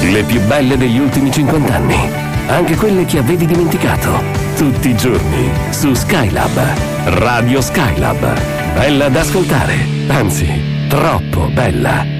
Le più belle degli ultimi 50 anni. Anche quelle che avevi dimenticato. Tutti i giorni su Skylab. Radio Skylab. Bella da ascoltare. Anzi, troppo bella.